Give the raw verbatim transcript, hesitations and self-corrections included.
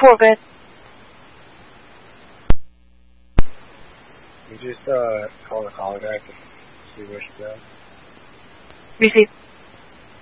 Forward. You just uh, call the call guy to see where she goes. Receive.